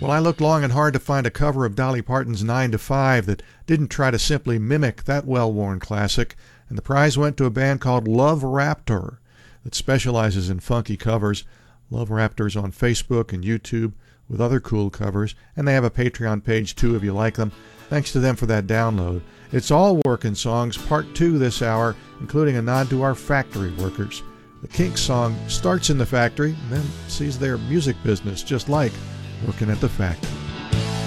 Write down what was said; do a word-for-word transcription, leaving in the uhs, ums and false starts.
Well, I looked long and hard to find a cover of Dolly Parton's nine to five that didn't try to simply mimic that well-worn classic, and the prize went to a band called Love Raptor that specializes in funky covers. Love Raptor's on Facebook and YouTube with other cool covers, and they have a Patreon page too if you like them. Thanks to them for that download. It's All Workin' Songs, part two this hour, including a nod to our factory workers. The Kinks song starts in the factory and then sees their music business just like working at the factory.